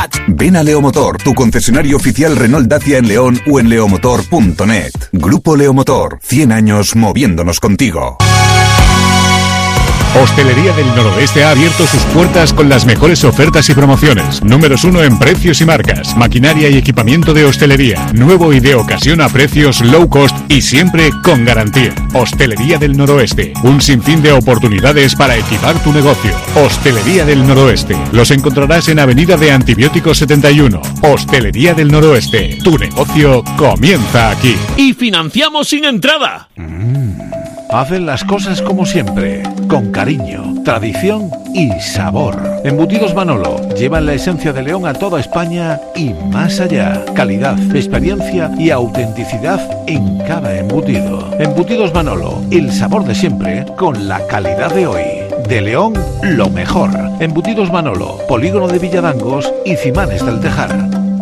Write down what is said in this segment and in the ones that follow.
Ven a Leomotor, tu concesionario oficial Renault Dacia en León o en leomotor.net. Grupo Leomotor, 100 años moviéndonos contigo. Hostelería del Noroeste ha abierto sus puertas con las mejores ofertas y promociones. Números 1 en precios y marcas, maquinaria y equipamiento de hostelería. Nuevo y de ocasión a precios low cost y siempre con garantía. Hostelería del Noroeste. Un sinfín de oportunidades para equipar tu negocio. Hostelería del Noroeste. Los encontrarás en Avenida de Antibióticos 71. Hostelería del Noroeste. Tu negocio comienza aquí. Y financiamos sin entrada. Hacen las cosas como siempre, con cariño, tradición y sabor. Embutidos Manolo llevan la esencia de León a toda España y más allá. Calidad, experiencia y autenticidad en cada embutido. Embutidos Manolo, el sabor de siempre con la calidad de hoy. De León, lo mejor. Embutidos Manolo, Polígono de Villadangos y Cimanes del Tejar.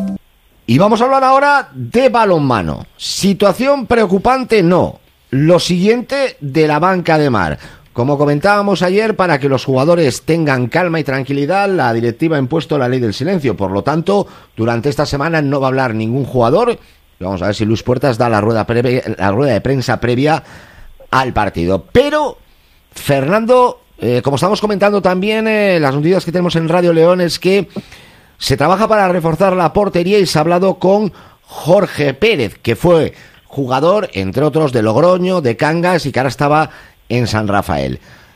Y vamos a hablar ahora de balonmano. Situación preocupante, no. Lo siguiente de la banca de Mar. Como comentábamos ayer, para que los jugadores tengan calma y tranquilidad, la directiva ha impuesto la ley del silencio. Por lo tanto, durante esta semana no va a hablar ningún jugador. Vamos a ver si Luis Puertas da la rueda de prensa previa al partido. Pero, Fernando, como estamos comentando también, las noticias que tenemos en Radio León es que se trabaja para reforzar la portería y se ha hablado con Jorge Pérez, que fue jugador, entre otros, de Logroño, de Cangas y que ahora estaba en San Rafael.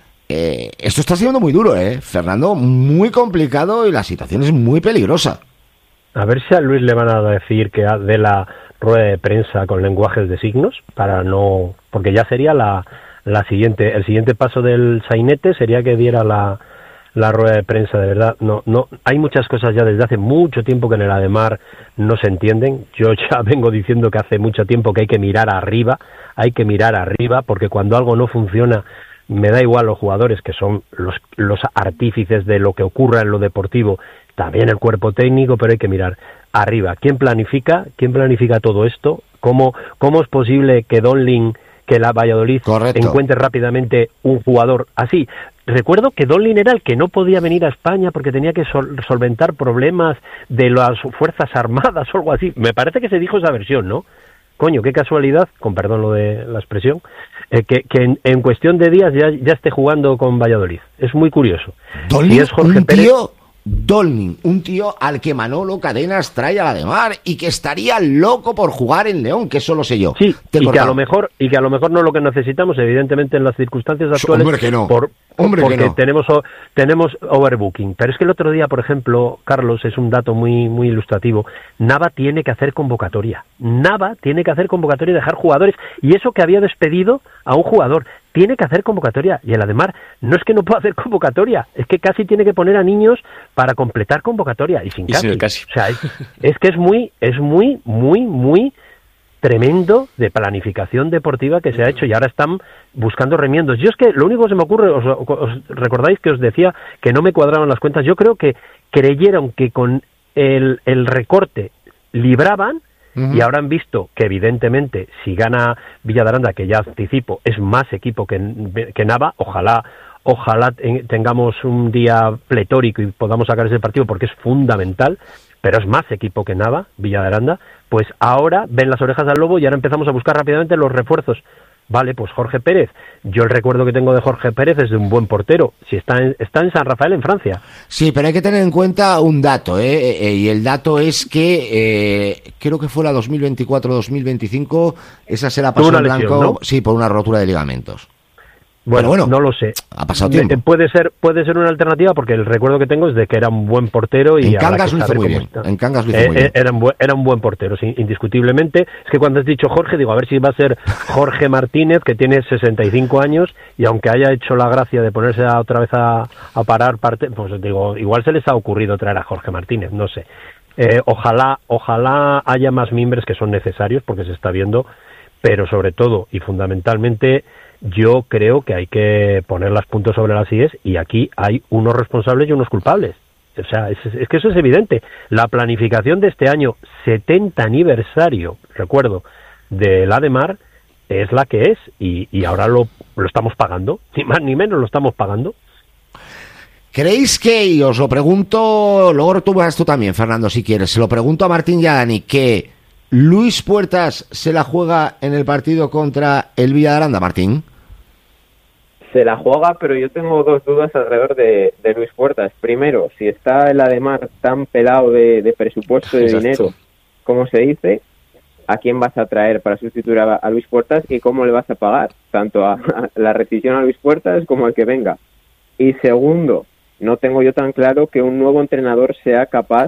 Esto está siendo muy duro, Fernando, muy complicado y la situación es muy peligrosa. A ver si a Luis le van a decir que dé la rueda de prensa con lenguajes de signos, para no, porque ya sería el siguiente paso del sainete sería que diera la rueda de prensa, de verdad. No, hay muchas cosas ya desde hace mucho tiempo que en el Ademar no se entienden. Yo ya vengo diciendo que hace mucho tiempo que hay que mirar arriba, porque cuando algo no funciona, me da igual los jugadores, que son los artífices de lo que ocurra en lo deportivo, también el cuerpo técnico, pero hay que mirar arriba. ¿Quién planifica todo esto? ¿Cómo es posible que que la Valladolid encuentre rápidamente un jugador así? Recuerdo que Donlin era el que no podía venir a España porque tenía que solventar problemas de las Fuerzas Armadas o algo así. Me parece que se dijo esa versión, ¿no? Coño, qué casualidad, con perdón lo de la expresión, que en cuestión de días ya esté jugando con Valladolid. Es muy curioso. Donlin, es Jorge Pérez. Dolning, un tío al que Manolo Cadenas trae a la de Mar y que estaría loco por jugar en León, que eso lo sé yo. Sí, y que a lo mejor no es lo que necesitamos, evidentemente, en las circunstancias actuales. Hombre, que no. Porque que no. tenemos overbooking. Pero es que el otro día, por ejemplo, Carlos, es un dato muy, muy ilustrativo. Nava tiene que hacer convocatoria. Y dejar jugadores. Y eso que había despedido a un jugador. Tiene que hacer convocatoria, y el Ademar no es que no pueda hacer convocatoria, es que casi tiene que poner a niños para completar convocatoria, y sin casi. O sea, es que es muy, muy tremendo de planificación deportiva que se ha hecho, y ahora están buscando remiendos. Yo es que lo único que se me ocurre, os recordáis que os decía que no me cuadraban las cuentas, yo creo que creyeron que con el recorte libraban. Y ahora han visto que evidentemente si gana Villadaranda, que ya anticipo, es más equipo que Nava, ojalá tengamos un día pletórico y podamos sacar ese partido porque es fundamental, pero es más equipo que Nava, Villadaranda, pues ahora ven las orejas al lobo y ahora empezamos a buscar rápidamente los refuerzos. Vale, pues Jorge Pérez. Yo el recuerdo que tengo de Jorge Pérez es de un buen portero. Si está en San Rafael, en Francia. Sí, pero hay que tener en cuenta un dato, y el dato es que creo que fue la 2024-2025, esa se la pasó en blanco, lesión, ¿no? Sí, por una rotura de ligamentos. Bueno, no lo sé. Ha pasado tiempo. Puede ser una alternativa porque el recuerdo que tengo es de que era un buen portero y en Cangas lo hizo muy bien. En Cangas lo hizo muy bien. Era un buen portero, sí, indiscutiblemente. Es que cuando has dicho Jorge, digo, a ver si va a ser Jorge Martínez, que tiene 65 años y aunque haya hecho la gracia de ponerse otra vez a parar parte, pues digo, igual se les ha ocurrido traer a Jorge Martínez, no sé. Ojalá haya más mimbres que son necesarios porque se está viendo, pero sobre todo y fundamentalmente yo creo que hay que poner los puntos sobre las IES y aquí hay unos responsables y unos culpables. O sea, es que eso es evidente. La planificación de este año, 70 aniversario, recuerdo, del Ademar, es la que es y ahora lo estamos pagando, ni más ni menos lo estamos pagando. ¿Creéis que, y os lo pregunto, luego tú vas tú también, Fernando, si quieres, se lo pregunto a Martín y a Dani, que Luis Puertas se la juega en el partido contra el Villaranda, Martín? Se la juega, pero yo tengo dos dudas alrededor de Luis Puertas. Primero, si está el Ademar tan pelado de presupuesto de dinero, como se dice, ¿a quién vas a traer para sustituir a Luis Puertas y cómo le vas a pagar? Tanto a la rescisión a Luis Puertas como al que venga. Y segundo, no tengo yo tan claro que un nuevo entrenador sea capaz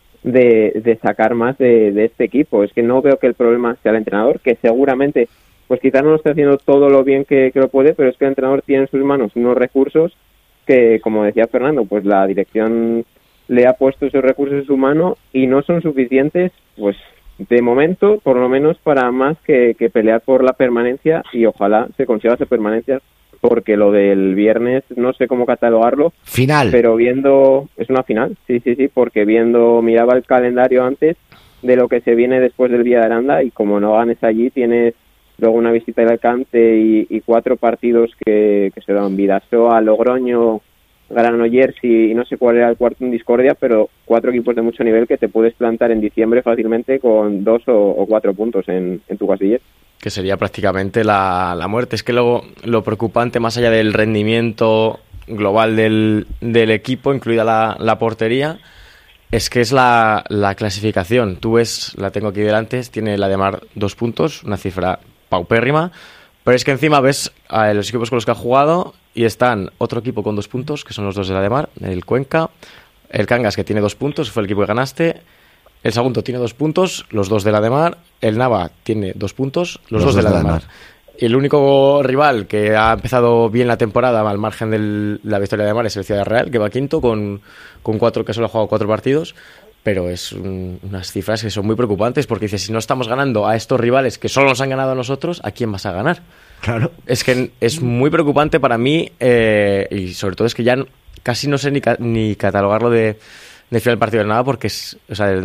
de sacar más de este equipo. Es que no veo que el problema sea el entrenador, que seguramente, pues quizás no lo esté haciendo todo lo bien que lo puede, pero es que el entrenador tiene en sus manos unos recursos que, como decía Fernando, pues la dirección le ha puesto esos recursos en su mano y no son suficientes, pues de momento, por lo menos para más que pelear por la permanencia, y ojalá se consiga esa permanencia, porque lo del viernes no sé cómo catalogarlo. Final. Pero viendo, es una final, sí, porque miraba el calendario antes de lo que se viene después del Villa de Aranda, y como no ganes allí, tienes luego una visita al Alcante y 4 partidos que se dan: Vidasoa, Logroño, Granollers y no sé cuál era el cuarto en discordia, pero 4 equipos de mucho nivel que te puedes plantar en diciembre fácilmente con 2 o 4 puntos en tu casillero. Que sería prácticamente la muerte. Es que luego lo preocupante, más allá del rendimiento global del equipo, incluida la portería, es que es la clasificación. Tú ves, la tengo aquí delante, tiene la Ademar 2 puntos, una cifra paupérrima, pero es que encima ves a los equipos con los que ha jugado y están otro equipo con 2 puntos, que son los 2 de la Ademar, el Cuenca, el Cangas, que tiene 2 puntos, fue el equipo que ganaste. El Sagunto tiene 2 puntos, los 2 de la Ademar. El Nava tiene 2 puntos, los 2 de la Ademar. Y el único rival que ha empezado bien la temporada al margen de la victoria de Ademar es el Ciudad Real, que va quinto con 4, que solo ha jugado 4 partidos. Pero es unas cifras que son muy preocupantes, porque dices, si no estamos ganando a estos rivales que solo nos han ganado a nosotros, ¿a quién vas a ganar? Claro. Es que es muy preocupante para mí, y sobre todo es que ya casi no sé ni catalogarlo de final del partido de nada, porque del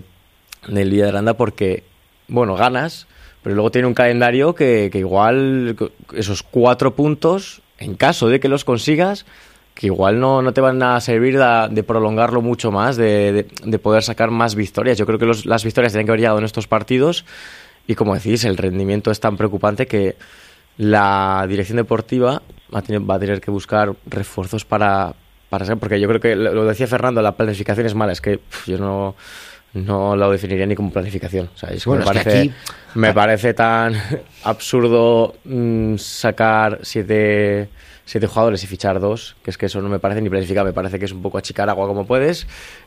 Villa de Aranda, porque, bueno, ganas, pero luego tiene un calendario que igual esos 4 puntos, en caso de que los consigas, que igual no te van a servir de prolongarlo mucho más, de poder sacar más victorias. Yo creo que las victorias tienen que haber llegado en estos partidos, y como decís, el rendimiento es tan preocupante que la dirección deportiva va a tener que buscar refuerzos para ser, porque yo creo que, lo decía Fernando, la planificación es mala. Es que yo no lo definiría ni como planificación. O sea, me parece tan absurdo sacar 7 jugadores y fichar 2, que es que eso no me parece ni planificar, me parece que es un poco achicar agua como puedes,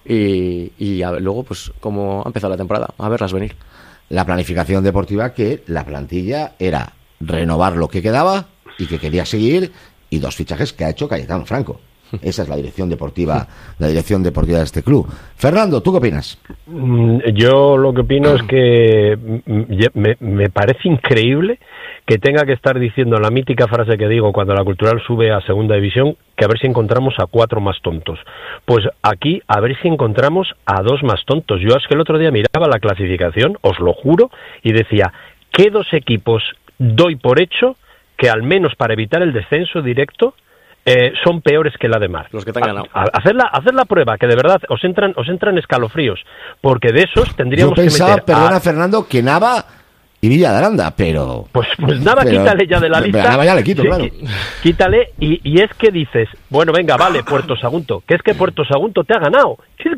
y luego, pues, como ha empezado la temporada, a verlas venir. La planificación deportiva, que la plantilla era renovar lo que quedaba y que quería seguir, y 2 fichajes que ha hecho Cayetano Franco. Esa es la dirección deportiva de este club. Fernando, ¿tú qué opinas? Yo lo que opino es que me parece increíble que tenga que estar diciendo la mítica frase que digo cuando la Cultural sube a segunda división, que a ver si encontramos a 4 más tontos. Pues aquí a ver si encontramos a 2 más tontos. Yo es que el otro día miraba la clasificación, os lo juro, y decía, ¿qué 2 equipos doy por hecho que al menos para evitar el descenso directo son peores que la de Mar? Los que te han ganado. Hacer la prueba, que de verdad os entran escalofríos, porque de esos tendríamos que meter. Yo pensaba, perdona, a Fernando, que Nava y Villa de Aranda, pero... Pues Nava, quítale ya de la lista. Nava ya le quito, sí, claro. Quítale, y es que dices, bueno, venga, vale, Puerto Sagunto, que es que Puerto Sagunto te ha ganado. Es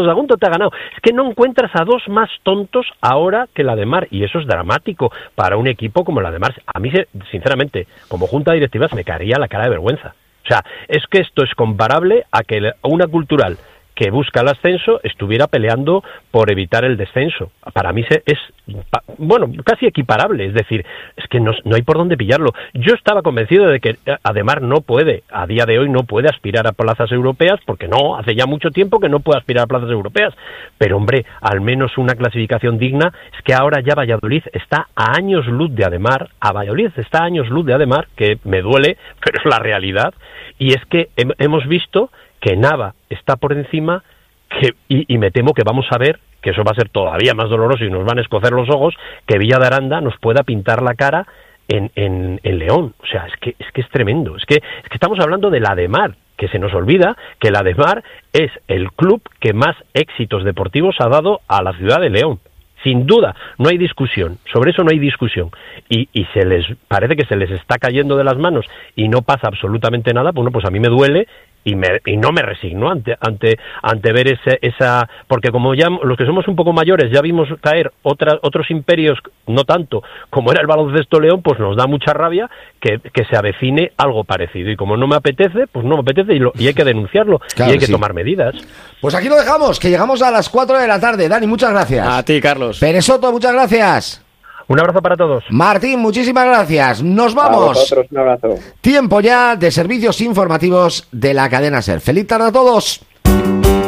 que no encuentras a 2 más tontos ahora que la de Mar, y eso es dramático para un equipo como la de Mar. A mí, sinceramente, como junta directiva, se me caería la cara de vergüenza. O sea, es que esto es comparable a que una Cultural que busca el ascenso estuviera peleando por evitar el descenso. Para mí es casi equiparable, es decir, es que no hay por dónde pillarlo. Yo estaba convencido de que Ademar a día de hoy no puede aspirar a plazas europeas, porque hace ya mucho tiempo que no puede aspirar a plazas europeas, pero hombre, al menos una clasificación digna. Es que ahora ya Valladolid está a años luz de Ademar, que me duele, pero es la realidad, y es que hemos visto que Nava está por encima, y me temo que vamos a ver, que eso va a ser todavía más doloroso y nos van a escocer los ojos, que Villa de Aranda nos pueda pintar la cara en León. O sea, es que es tremendo. Es que estamos hablando de la de Mar, que se nos olvida que el Ademar es el club que más éxitos deportivos ha dado a la ciudad de León. Sin duda, no hay discusión, sobre eso no hay discusión. Y se les parece que se les está cayendo de las manos y no pasa absolutamente nada. Bueno, pues a mí me duele y no me resigno ante ver esa, porque como ya los que somos un poco mayores ya vimos caer otros imperios, no tanto como era el Baloncesto León, pues nos da mucha rabia que se avecine algo parecido, y como no me apetece, pues no me apetece, y hay que denunciarlo, claro, y hay que tomar medidas. Pues aquí lo dejamos, que llegamos a las 4 de la tarde. Dani, muchas gracias. A ti, Carlos. Pérez Soto, muchas gracias. Un abrazo para todos. Martín, muchísimas gracias. Nos vamos. A vosotros, un abrazo. Tiempo ya de servicios informativos de la cadena SER. Feliz tarde a todos.